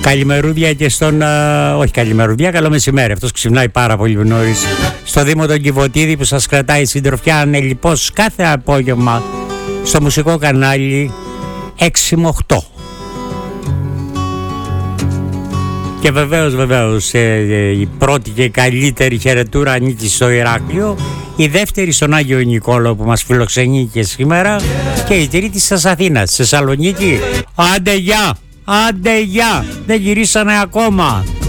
Καλημερούδια και στον... όχι καλημερούδια, καλό μεσημέρι. Αυτός ξυπνάει πάρα πολύ νωρίς. Στο Δήμο τον Κιβωτίδη που σας κρατάει συντροφιά ανελιπώς κάθε απόγευμα στο μουσικό κανάλι 6 με 8. Και βεβαίως η πρώτη και καλύτερη χαιρετούρα ανήκει στο Ηράκλειο, η δεύτερη στον Άγιο Νικόλαο που μας φιλοξενεί και σήμερα και η τρίτη στις Αθήνας, στη Θεσσαλονίκη. Άντε γεια! Άντε γεια! Δεν γυρίσανε ακόμα!